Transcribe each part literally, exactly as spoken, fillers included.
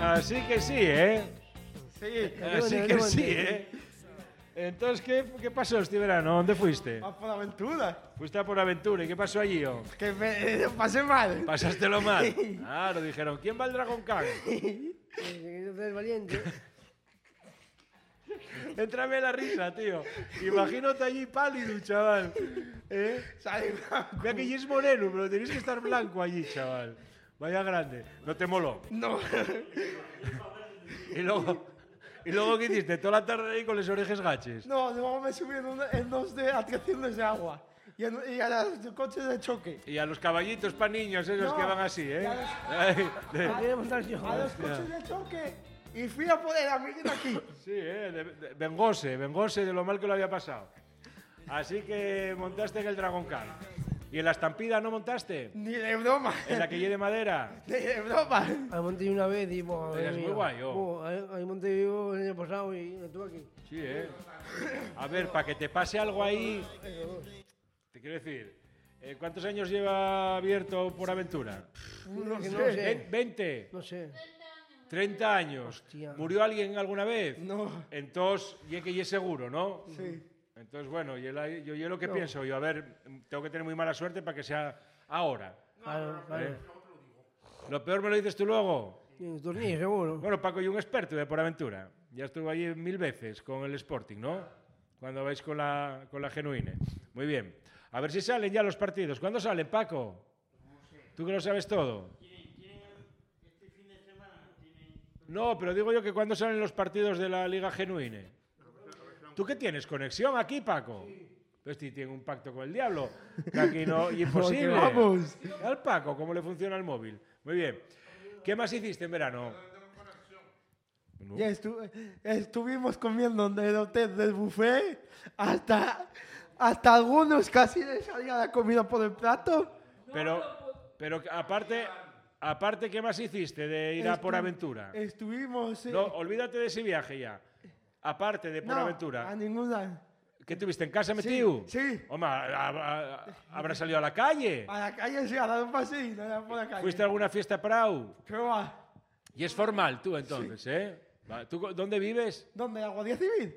Así que sí, ¿eh? Sí. Así que sí, ¿eh? Entonces, ¿qué, qué pasó este verano? ¿Dónde fuiste? A por aventura. Fuiste a por aventura. ¿Y qué pasó allí, oh? Que me lo pasé mal. Pasástelo mal. Claro, dijeron, ¿quién va al Dragon Khan? Yo soy valiente. Entrame la risa, tío. Imagínate allí pálido, chaval. ¿Eh? Sale blanco. Vea que ya es moreno, pero tenéis que estar blanco allí, chaval. Vaya grande. ¿No te moló? No. Y luego, y luego ¿qué hiciste? Toda la tarde ahí con las orejas gaches. No, luego me subí en, una- en dos de atracciones de agua. Y, en, y a los coches de choque. Y a los caballitos para niños, esos No, que van así, ¿eh? y a los- Ay, de- Me quería montar yo. A los coches de choque. Y fui a por el amiguito aquí. sí, ¿eh? De- de- vengóse, vengóse de lo mal que lo había pasado. Así que montaste en el Dragon Khan. ¿Y en la estampida no montaste? Ni de broma. ¿En la que lleve de madera? Ni de broma. Ahí monté una vez y... Buah, Eres madre muy mía. guay, oh. Buah, ahí, ahí monté yo el año pasado y estuve aquí. Sí, ¿eh? A ver, para que te pase algo ahí, te quiero decir, eh, ¿cuántos años lleva abierto por aventura? No, que no sé. sé. ¿veinte? No sé. ¿treinta años? Hostia. ¿Murió alguien alguna vez? No. Entonces, y que y es seguro, ¿no? Sí. Entonces, bueno, yo, la- yo, yo lo que pienso, yo, a ver, tengo que tener muy mala suerte para que sea ahora. Claro, claro. ¿eh? Lo peor me lo dices tú luego. Y en tornillo, seguro. Bueno, Paco, y un experto de por aventura. Ya estuvo allí mil veces con el Sporting, ¿no? Cuando vais con la, con la Genuine. Muy bien. A ver si salen ya los partidos. ¿Cuándo salen, Paco? ¿Tú que lo sabes todo? No, pero digo yo que cuándo salen los partidos de la Liga Genuine. ¿Tú qué tienes? ¿Conexión aquí, Paco? Pues sí, tiene un pacto con el diablo. Que aquí no, y imposible. Vamos. Al Paco, ¿cómo le funciona el móvil? Muy bien. ¿Qué más hiciste en verano? No. Ya estu- estuvimos comiendo del hotel del buffet hasta, hasta algunos casi les salía la comida por el plato. Pero, pero aparte, aparte, ¿qué más hiciste de ir a por Estu- aventura? Estuvimos... eh, No, olvídate de ese viaje ya. Aparte de por no, aventura. a ninguna. ¿Qué tuviste en casa metido? Sí. Hombre, a- a- a- ¿habrás salido a la calle? A la calle sí, a dar un paseo, no por la calle. ¿Fuiste a alguna fiesta Prau? Pero va, Y es formal tú entonces, ¿eh? Va, ¿Tú dónde vives? ¿dónde? ¿La Guardia Civil?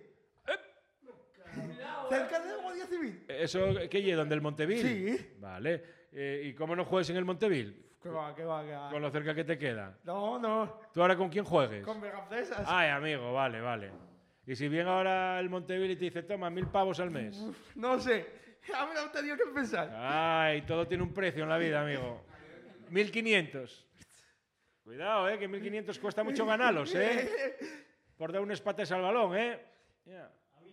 ¿Cerca de la Guardia Civil? ¿Eso qué lleva? ¿Dónde el Montevil? Sí. Vale. Eh, ¿Y cómo no juegues en el Montevil? Que va, que va, que va. Con lo cerca que te queda. No, no, ¿Tú ahora con quién juegues? con megafresas. Ay, amigo, vale, vale. Y si viene ahora el Montevil y te dice, toma, mil pavos al mes. No sé, ya me lo he tenido que pensar. Ay, todo tiene un precio en la vida, amigo. mil quinientos. Cuidado, eh, que mil quinientos cuesta mucho ganarlos, eh. Por dar unos pates al balón, eh. Ya.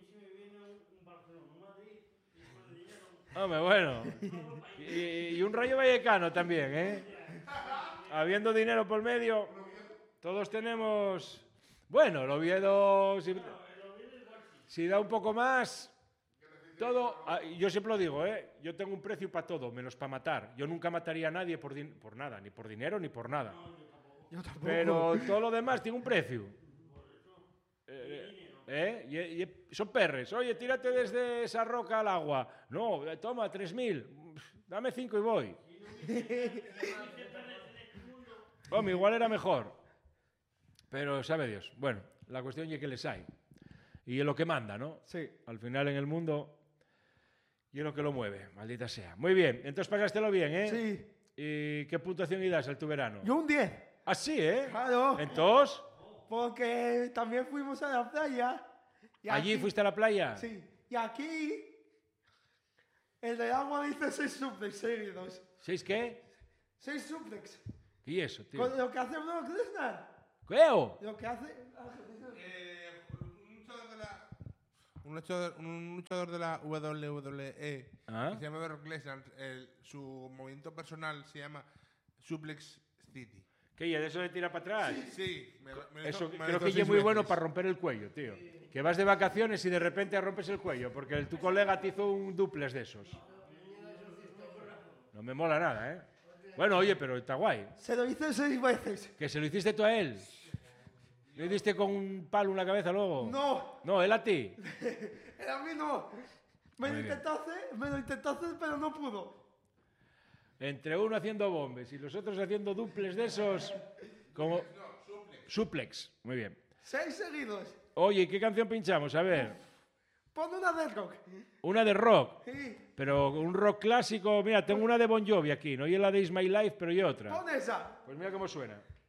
Hombre, bueno. Y, y un Rayo Vallecano también, ¿eh? Habiendo dinero por medio, todos tenemos... Bueno, el Oviedo, si, si da un poco más, todo... ah, Yo siempre lo digo, ¿eh? Yo tengo un precio para todo, menos para matar. Yo nunca mataría a nadie por, din- por nada, ni por dinero ni por nada. Yo tampoco. Pero todo lo demás tiene un precio. Eh, ¿eh? Y, y son perres. Oye, tírate desde esa roca al agua. No, eh, toma, tres mil. Dame cinco y voy. Hombre, igual era mejor. Pero sabe Dios. Bueno, la cuestión es que les hay. Y es lo que manda, ¿no? Sí. Al final en el mundo y es lo que lo mueve, maldita sea. Muy bien, entonces pagástelo bien, ¿eh? Sí. ¿Y qué puntuación y das al tu verano? Yo un diez. Ah, sí, ¿eh? Claro. Entonces, Porque también fuimos a la playa. y ¿allí aquí- fuiste a la playa? Sí. Y aquí, el del agua dice seis suplex seguidos. ¿Seis qué? Seis suplex. ¿Y eso, tío? Con lo que hace Brock Lesnar. ¿Qué? Lo que hace... Eh, un luchador de la un luchador, un luchador de la W W E Ah. que se llama Brock Lesnar, el- su movimiento personal se llama Suplex City. ¿Qué? ¿Y de eso de tirar para atrás? Sí, me, lo- me lo Eso hizo- me lo creo hizo que es seis muy bueno veces. para romper el cuello, tío. Que vas de vacaciones y de repente rompes el cuello porque el- tu colega te hizo un duplex de esos. No me mola nada, ¿eh? Bueno, oye, pero está guay. Se lo hice seis veces. ¿Que se lo hiciste tú a él? ¿Le diste con un palo en la cabeza luego? No, No, él a ti. él a mí no. Me lo Muy bien. intentó hacer, me lo intentó hacer, pero no pudo. Entre uno haciendo bombes y los otros haciendo duples de esos. Como... No, Suplex. Suplex. Muy bien. Seis seguidos. Oye, ¿qué canción pinchamos? A ver. Pon una de rock. Una de rock. Sí. Pero un rock clásico. Mira, tengo una de Bon Jovi aquí. No y la de Is My Life, pero y otra. Pon esa. Pues mira cómo suena.